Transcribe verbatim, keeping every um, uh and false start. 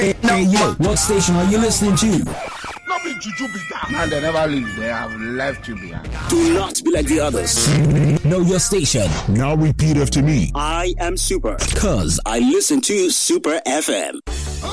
Hey, hey, yo, what station are you listening to? Not be juju be that. Man, they never leave. They have left you behind. Do not be like the others. Know your station. Now repeat after me. I am Super. Cause I listen to Super F M.